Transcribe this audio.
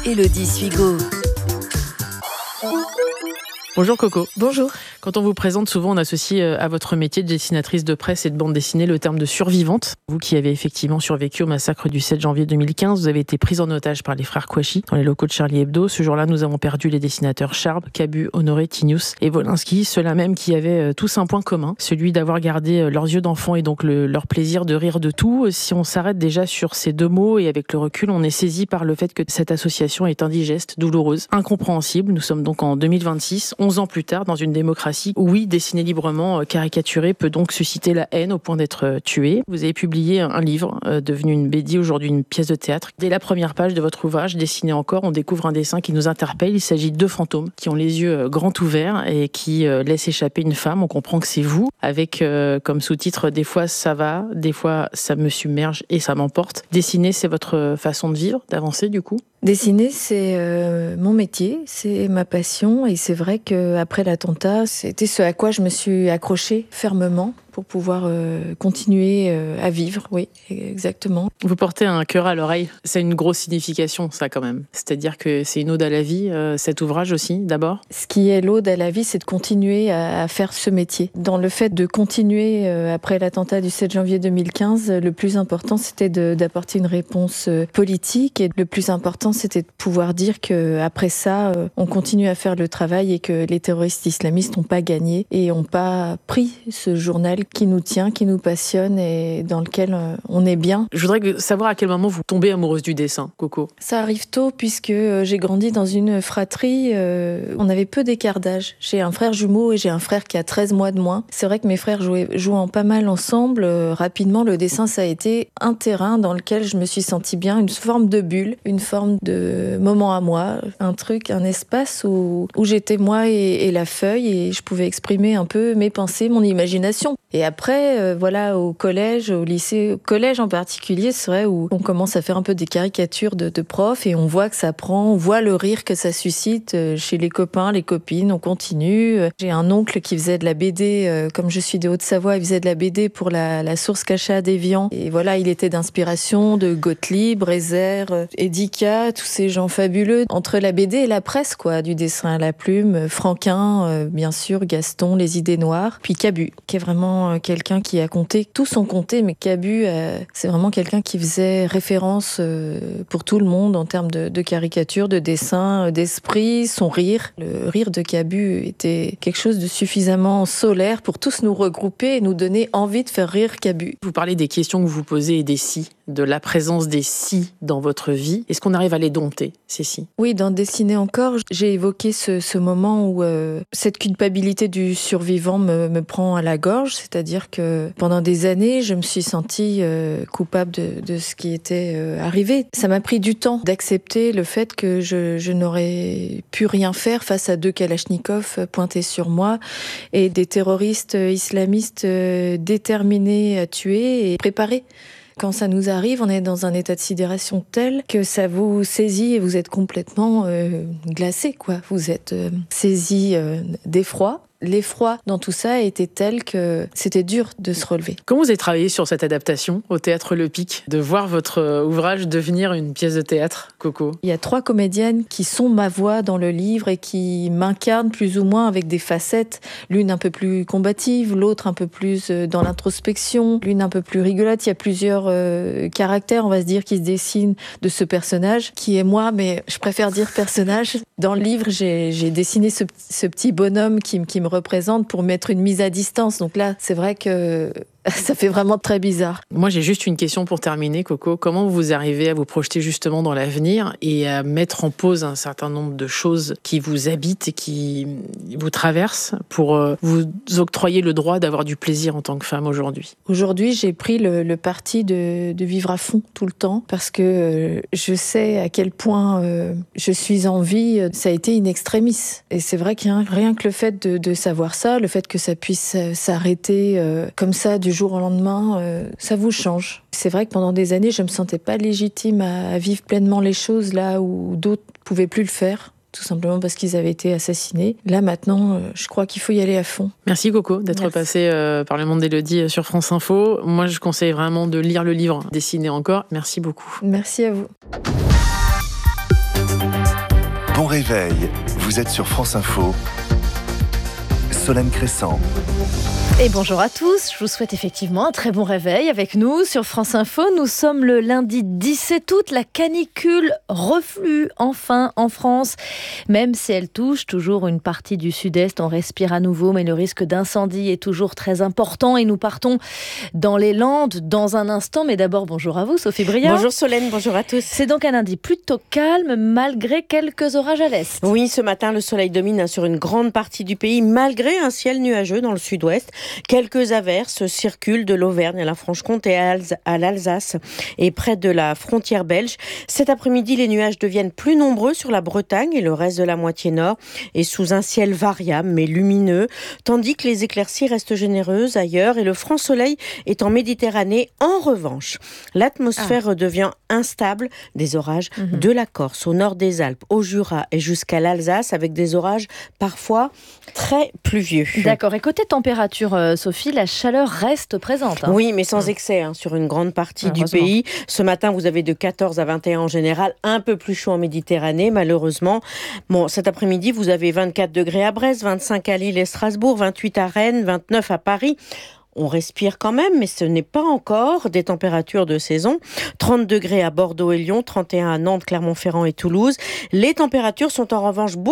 Élodie Suigo. Bonjour Coco. Bonjour. Quand on vous présente, souvent on associe à votre métier de dessinatrice de presse et de bande dessinée le terme de survivante. Vous qui avez effectivement survécu au massacre du 7 janvier 2015, vous avez été prise en otage par les frères Kouachi dans les locaux de Charlie Hebdo. Ce jour-là, nous avons perdu les dessinateurs Charb, Cabu, Honoré, Tinius et Wolinski, ceux-là même qui avaient tous un point commun, celui d'avoir gardé leurs yeux d'enfant et donc leur plaisir de rire de tout. Si on s'arrête déjà sur ces deux mots et avec le recul, on est saisi par le fait que cette association est indigeste, douloureuse, incompréhensible. Nous sommes donc en 2026, 11 ans plus tard, dans une démocratie. Oui, dessiner librement, caricaturer peut donc susciter la haine au point d'être tué. Vous avez publié un livre devenu une BD, aujourd'hui une pièce de théâtre. Dès la première page de votre ouvrage, Dessiner encore, on découvre un dessin qui nous interpelle. Il s'agit de deux fantômes qui ont les yeux grands ouverts et qui laissent échapper une femme. On comprend que c'est vous, avec comme sous-titre « Des fois ça va, des fois ça me submerge et ça m'emporte ». Dessiner, c'est votre façon de vivre, d'avancer du coup ? Dessiner, c'est mon métier, c'est ma passion et c'est vrai qu'après l'attentat, c'était ce à quoi je me suis accrochée fermement pour pouvoir continuer à vivre, oui, exactement. Vous portez un cœur à l'oreille, c'est une grosse signification ça quand même, c'est-à-dire que c'est une ode à la vie, cet ouvrage aussi d'abord. Ce qui est l'ode à la vie, c'est de continuer à faire ce métier. Dans le fait de continuer après l'attentat du 7 janvier 2015, le plus important c'était d'apporter une réponse politique et le plus important c'était de pouvoir dire qu'après ça, on continue à faire le travail et que les terroristes islamistes n'ont pas gagné et n'ont pas pris ce journal qui nous tient, qui nous passionne et dans lequel on est bien. Je voudrais savoir à quel moment vous tombez amoureuse du dessin, Coco. Ça arrive tôt puisque j'ai grandi dans une fratrie, on avait peu d'écart d'âge. J'ai un frère jumeau et j'ai un frère qui a 13 mois de moins. C'est vrai que mes frères jouant pas mal ensemble, rapidement le dessin ça a été un terrain dans lequel je me suis sentie bien, une forme de bulle, une forme de moment à moi, un truc, un espace où j'étais moi et la feuille et je pouvais exprimer un peu mes pensées, mon imagination. Et après, voilà, au collège, au lycée, au collège en particulier, c'est vrai où on commence à faire un peu des caricatures de profs et on voit que ça prend, on voit le rire que ça suscite chez les copains, les copines, on continue. J'ai un oncle qui faisait de la BD, comme je suis de Haute-Savoie, il faisait de la BD pour la source cachée d'Évian. Et voilà, il était d'inspiration de Gottlieb, Rézère, Edica, tous ces gens fabuleux. Entre la BD et la presse, quoi, du dessin à la plume, Franquin, bien sûr, Gaston, Les Idées Noires, puis Cabu, qui est vraiment quelqu'un qui a compté, tous ont compté, mais Cabu, c'est vraiment quelqu'un qui faisait référence pour tout le monde en termes de caricature, de dessin, d'esprit, son rire. Le rire de Cabu était quelque chose de suffisamment solaire pour tous nous regrouper et nous donner envie de faire rire Cabu. Vous parlez des questions que vous posez et des si, de la présence des si dans votre vie. Est-ce qu'on arrive à les dompter, ces si ? Oui, dans Dessiner encore, j'ai évoqué ce moment où cette culpabilité du survivant me prend à la gorge, c'est-à-dire que pendant des années, je me suis sentie coupable de ce qui était arrivé. Ça m'a pris du temps d'accepter le fait que je n'aurais pu rien faire face à deux kalachnikovs pointés sur moi et des terroristes islamistes déterminés à tuer et préparés. Quand ça nous arrive, on est dans un état de sidération tel que ça vous saisit et vous êtes complètement glacé, quoi. Vous êtes saisi d'effroi. L'effroi dans tout ça était tel que c'était dur de se relever. Comment vous avez travaillé sur cette adaptation au Théâtre Le Pic, de voir votre ouvrage devenir une pièce de théâtre, Coco ? Il y a 3 comédiennes qui sont ma voix dans le livre et qui m'incarnent plus ou moins avec des facettes, l'une un peu plus combative, l'autre un peu plus dans l'introspection, l'une un peu plus rigolote. Il y a plusieurs caractères, on va se dire, qui se dessinent de ce personnage, qui est moi, mais je préfère dire personnage. Dans le livre, j'ai dessiné ce petit bonhomme qui me représente pour mettre une mise à distance. Donc là, c'est vrai que ça fait vraiment très bizarre. Moi, j'ai juste une question pour terminer, Coco. Comment vous arrivez à vous projeter justement dans l'avenir et à mettre en pause un certain nombre de choses qui vous habitent et qui vous traversent pour vous octroyer le droit d'avoir du plaisir en tant que femme aujourd'hui ? Aujourd'hui, j'ai pris le parti de vivre à fond tout le temps parce que je sais à quel point je suis en vie. Ça a été in extremis. Et c'est vrai qu'il y a rien que le fait de savoir ça, le fait que ça puisse s'arrêter comme ça du jour au lendemain, ça vous change. C'est vrai que pendant des années, je me sentais pas légitime à vivre pleinement les choses là où d'autres pouvaient plus le faire. Tout simplement parce qu'ils avaient été assassinés. Là, maintenant, je crois qu'il faut y aller à fond. Merci Coco d'être passé par le monde d'Élodie sur France Info. Moi, je conseille vraiment de lire le livre Dessiner encore. Merci beaucoup. Merci à vous. Bon réveil, vous êtes sur France Info. Solène Crescent. Et bonjour à tous, je vous souhaite effectivement un très bon réveil avec nous sur France Info. Nous sommes le lundi 17 août, la canicule reflue enfin en France. Même si elle touche toujours une partie du sud-est, on respire à nouveau, mais le risque d'incendie est toujours très important et nous partons dans les Landes dans un instant. Mais d'abord, bonjour à vous Sophie Briand. Bonjour Solène, bonjour à tous. C'est donc un lundi plutôt calme malgré quelques orages à l'est. Oui, ce matin, le soleil domine sur une grande partie du pays malgré un ciel nuageux dans le sud-ouest. Quelques averses circulent de l'Auvergne à la Franche-Comté à l'Alsace et près de la frontière belge. Cet après-midi, les nuages deviennent plus nombreux sur la Bretagne et le reste de la moitié nord et sous un ciel variable mais lumineux, tandis que les éclaircies restent généreuses ailleurs et le franc soleil est en Méditerranée. En revanche, l'atmosphère redevient instable, des orages de la Corse au nord des Alpes, au Jura et jusqu'à l'Alsace avec des orages parfois très pluvieux. D'accord, et côté température, Sophie, la chaleur reste présente. Oui, mais sans excès sur une grande partie du pays. Ce matin, vous avez de 14 à 21 en général, un peu plus chaud en Méditerranée, malheureusement. Bon, cet après-midi, vous avez 24 degrés à Brest, 25 à Lille et Strasbourg, 28 à Rennes, 29 à Paris. On respire quand même, mais ce n'est pas encore des températures de saison. 30 degrés à Bordeaux et Lyon, 31 à Nantes, Clermont-Ferrand et Toulouse. Les températures sont en revanche